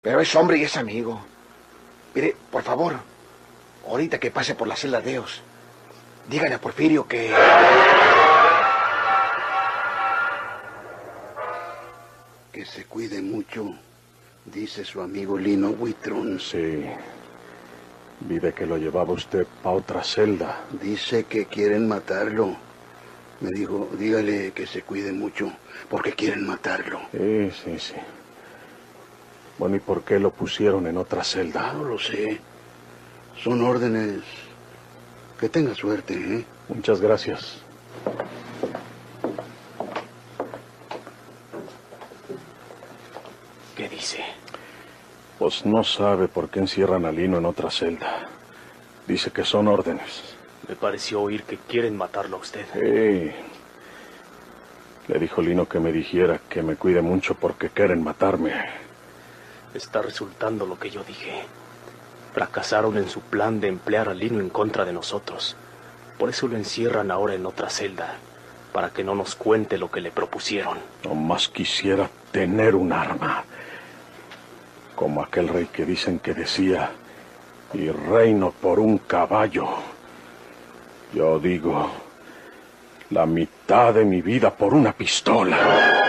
Pero es hombre y es amigo. Mire, por favor, ahorita que pase por la celda de Dios, dígale a Porfirio que... Que se cuide mucho, dice su amigo Lino Huitrón. Sí. Vi de que lo llevaba usted para otra celda. Dice que quieren matarlo. Me dijo, dígale que se cuide mucho, porque quieren matarlo. Sí. Bueno, ¿y por qué lo pusieron en otra celda? No lo sé. Son órdenes. Que tenga suerte, ¿eh? Muchas gracias. ¿Qué dice? Pues no sabe por qué encierran a Lino en otra celda. Dice que son órdenes. Me pareció oír que quieren matarlo a usted. Sí. Le dijo Lino que me dijera que me cuide mucho porque quieren matarme. Está resultando lo que yo dije. Fracasaron en su plan de emplear a Lino en contra de nosotros. Por eso lo encierran ahora en otra celda, para que no nos cuente lo que le propusieron. Nomás quisiera tener un arma. Como aquel rey que dicen que decía, y reino por un caballo. Yo digo, la mitad de mi vida por una pistola.